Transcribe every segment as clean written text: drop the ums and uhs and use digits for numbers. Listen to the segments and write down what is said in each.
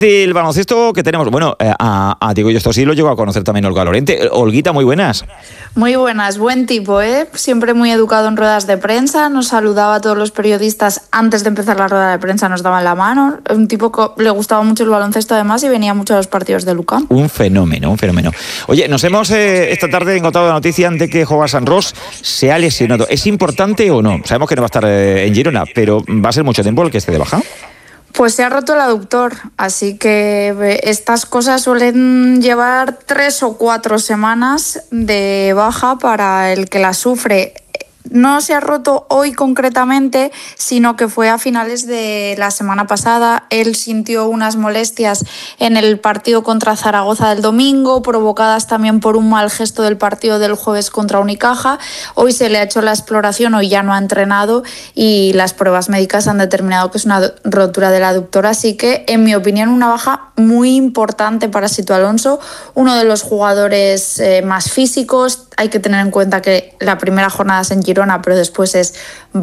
Del baloncesto que tenemos, bueno, a Diego Llostosí sí lo llegó a conocer también Olga Lorente. Olguita, muy buenas. Muy buenas, buen tipo, siempre muy educado en ruedas de prensa, nos saludaba a todos los periodistas antes de empezar la rueda de prensa, nos daban la mano, un tipo que le gustaba mucho el baloncesto además y venía mucho a los partidos de Lucam. Un fenómeno. Oye, nos hemos esta tarde encontrado la noticia de que Joaquín Ros se ha lesionado. ¿Es importante o no? Sabemos que no va a estar en Girona, pero ¿va a ser mucho tiempo el que esté de baja? Pues se ha roto el aductor, así que estas cosas suelen llevar 3 o 4 semanas de baja para el que la sufre. No se ha roto hoy concretamente, sino que fue a finales de la semana pasada. Él sintió unas molestias en el partido contra Zaragoza del domingo, provocadas también por un mal gesto del partido del jueves contra Unicaja. Hoy se le ha hecho la exploración, hoy ya no ha entrenado y las pruebas médicas han determinado que es una rotura del aductor. Así que, en mi opinión, una baja muy importante para Sito Alonso, uno de los jugadores más físicos. Hay que tener en cuenta que la primera jornada es en Girona, pero después es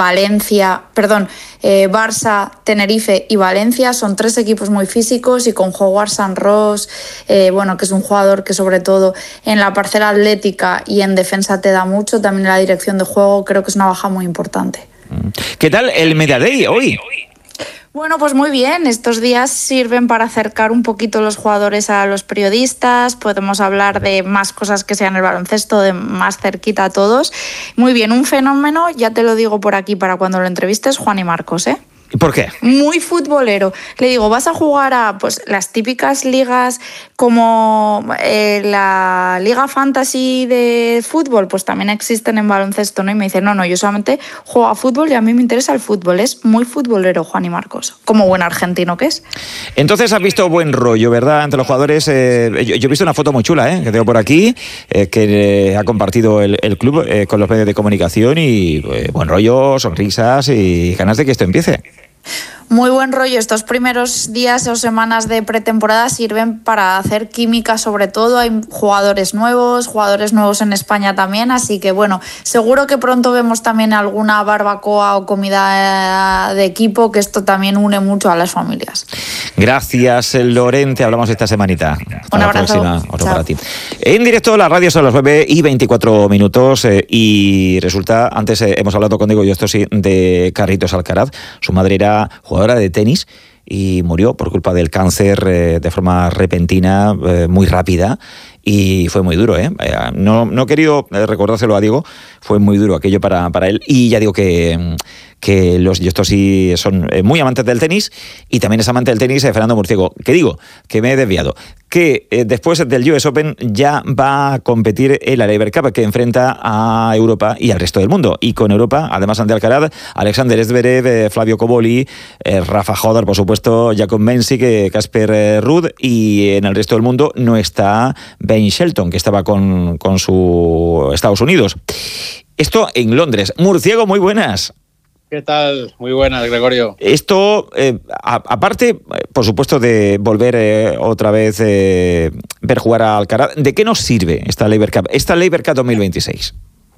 Barça, Tenerife y Valencia. Son 3 equipos muy físicos y con Joaquín Ros, que es un jugador que sobre todo en la parcela atlética y en defensa te da mucho, también en la dirección de juego, creo que es una baja muy importante. ¿Qué tal el Media Day hoy? Bueno, pues muy bien. Estos días sirven para acercar un poquito los jugadores a los periodistas. Podemos hablar de más cosas que sean el baloncesto, de más cerquita a todos. Muy bien, un fenómeno, ya te lo digo por aquí para cuando lo entrevistes, Juan y Marcos, ¿Y por qué? Muy futbolero. Le digo, vas a jugar a las típicas ligas como la Liga Fantasy de fútbol, pues también existen en baloncesto, ¿no? Y me dice, no, yo solamente juego a fútbol y a mí me interesa el fútbol. Es muy futbolero, Juan y Marcos, como buen argentino que es. Entonces has visto buen rollo, ¿verdad? Entre los jugadores. Yo he visto una foto muy chula, que tengo por aquí, que ha compartido el club con los medios de comunicación y buen rollo, sonrisas y ganas de que esto empiece. Muy buen rollo. Estos primeros días o semanas de pretemporada sirven para hacer química sobre todo. Hay jugadores nuevos en España también, así que seguro que pronto vemos también alguna barbacoa o comida de equipo, que esto también une mucho a las familias. Gracias, Lorente. Hablamos esta semanita. Hasta Un la abrazo. próxima. Otro para ti. En directo, las radios son las 9:24 y resulta, antes hemos hablado con Diego Llostosí de Carlitos Alcaraz. Su madre era jugadora de tenis y murió por culpa del cáncer de forma repentina, muy rápida, y fue muy duro. No he querido recordárselo a Diego, fue muy duro aquello para él, y ya digo que los Llostosí son muy amantes del tenis, y también es amante del tenis Fernando Murciego, que me he desviado, que después del US Open ya va a competir en la Laver Cup, que enfrenta a Europa y al resto del mundo, y con Europa, además ante Alcaraz, Alexander Zverev, Flavio Cobolli, Rafa Hodar, por supuesto, Jakob Mensik, Casper Ruud, y en el resto del mundo no está Ben Shelton, que estaba con su Estados Unidos. Esto en Londres. Murciego, muy buenas. ¿Qué tal? Muy buenas, Gregorio. Esto, aparte, por supuesto, de volver otra vez ver jugar a Alcaraz, ¿de qué nos sirve esta Laver Cup 2026?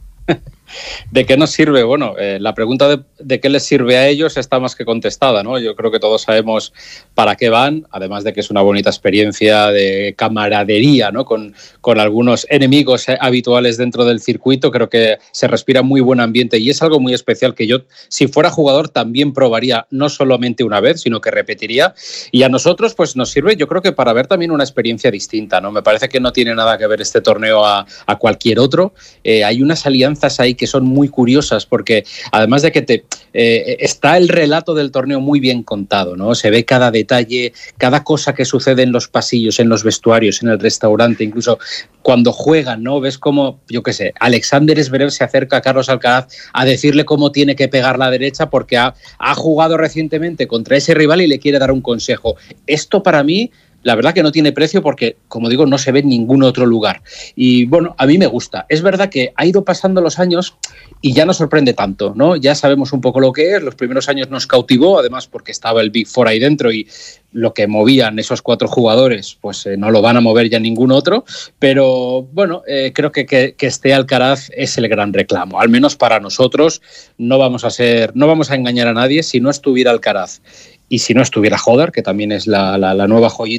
¿De qué nos sirve? Bueno, la pregunta de qué les sirve a ellos está más que contestada, ¿no? Yo creo que todos sabemos para qué van, además de que es una bonita experiencia de camaradería, ¿no? Con algunos enemigos habituales dentro del circuito. Creo que se respira muy buen ambiente y es algo muy especial que yo, si fuera jugador, también probaría, no solamente una vez, sino que repetiría. Y a nosotros, pues nos sirve, yo creo que para ver también una experiencia distinta, ¿no? Me parece que no tiene nada que ver este torneo a cualquier otro. Hay unas alianzas ahí que son muy curiosas, porque además de que está el relato del torneo muy bien contado, ¿no? Se ve cada detalle, cada cosa que sucede en los pasillos, en los vestuarios, en el restaurante, incluso cuando juegan, ¿no? Ves cómo, yo qué sé, Alexander Zverev se acerca a Carlos Alcaraz a decirle cómo tiene que pegar la derecha porque ha jugado recientemente contra ese rival y le quiere dar un consejo. Esto para mí, la verdad que no tiene precio porque, como digo, no se ve en ningún otro lugar. Y bueno, a mí me gusta. Es verdad que ha ido pasando los años y ya no sorprende tanto, ¿no? Ya sabemos un poco lo que es. Los primeros años nos cautivó, además porque estaba el Big Four ahí dentro y lo que movían esos 4 jugadores, pues no lo van a mover ya ningún otro. Pero bueno, creo que esté Alcaraz es el gran reclamo. Al menos para nosotros no vamos a engañar a nadie. Si no estuviera Alcaraz y si no estuviera Hodder, que también es la nueva joyita